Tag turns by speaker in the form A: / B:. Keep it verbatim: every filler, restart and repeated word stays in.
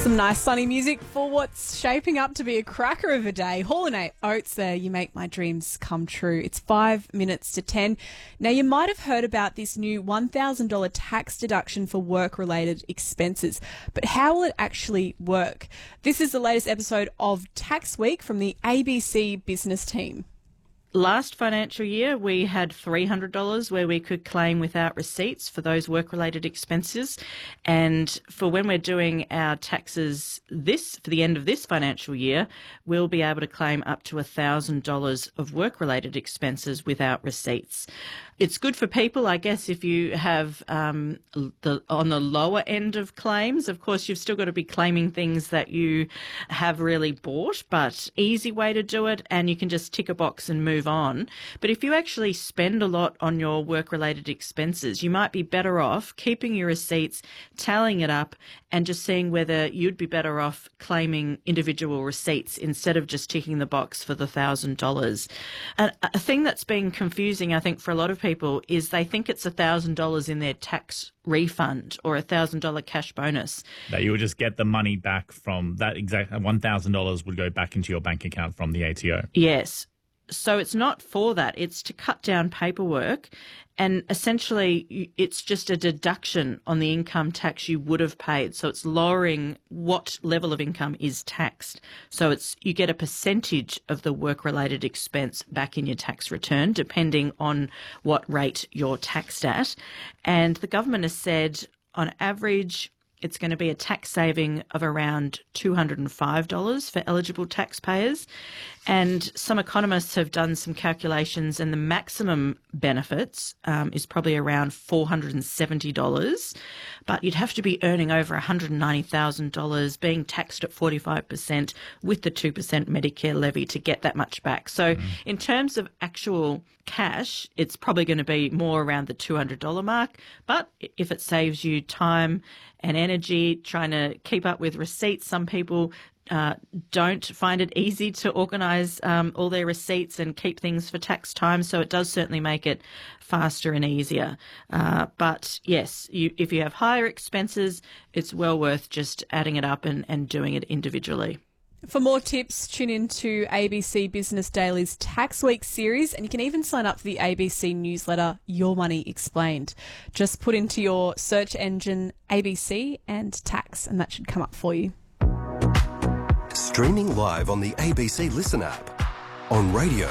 A: Some nice sunny music for what's shaping up to be a cracker of a day. Hall and Oates there, you make my dreams come true. It's five minutes to ten. Now, you might have heard about this new one thousand dollars tax deduction for work-related expenses, but how will it actually work? This is the latest episode of Tax Week from the A B C business team.
B: Last financial year, we had three hundred dollars where we could claim without receipts for those work-related expenses. And for when we're doing our taxes this, for the end of this financial year, we'll be able to claim up to one thousand dollars of work-related expenses without receipts. It's good for people, I guess, if you have um, the on the lower end of claims. Of course, you've still got to be claiming things that you have really bought, but easy way to do it, and you can just tick a box and move on. But if you actually spend a lot on your work-related expenses, you might be better off keeping your receipts, tallying it up, and just seeing whether you'd be better off claiming individual receipts instead of just ticking the box for the one thousand dollars. And a thing that's been confusing, I think, for a lot of people is they think it's one thousand dollars in their tax refund or a one thousand dollars cash bonus.
C: That you would just get the money back from that exact one thousand dollars would go back into your bank account from the A T O.
B: Yes. So it's not for that. It's to cut down paperwork, and essentially it's just a deduction on the income tax you would have paid. So it's lowering what level of income is taxed. So it's you get a percentage of the work-related expense back in your tax return, depending on what rate you're taxed at. And the government has said on average it's going to be a tax saving of around two hundred five dollars for eligible taxpayers. And some economists have done some calculations, and the maximum benefits um, is probably around four hundred seventy dollars. But you'd have to be earning over one hundred ninety thousand dollars, being taxed at forty-five percent with the two percent Medicare levy to get that much back. So mm-hmm. in terms of actual cash, it's probably going to be more around the two hundred dollars mark. But if it saves you time and energy trying to keep up with receipts, some people uh, don't find it easy to organise um, all their receipts and keep things for tax time. So it does certainly make it faster and easier. Uh, but yes, you, if you have higher expenses, it's well worth just adding it up and, and doing it individually.
A: For more tips, tune in to A B C Business Daily's Tax Week series, and you can even sign up for the A B C newsletter, Your Money Explained. Just put into your search engine A B C and tax, and that should come up for you.
D: Streaming live on the A B C Listen app, on radio,